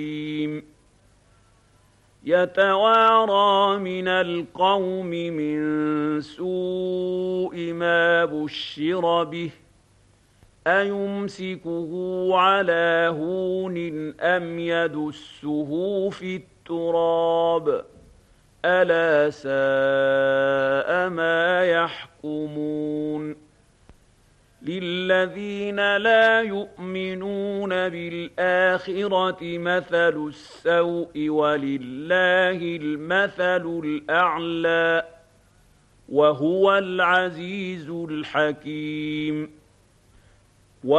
يتوارى من القوم من سوء ما بشر به أيمسكه على هون أم يدسه في التراب ألا ساء ما يحكمون للذين لا يؤمنون بالآخرة مثل السوء ولله المثل الأعلى وهو العزيز الحكيم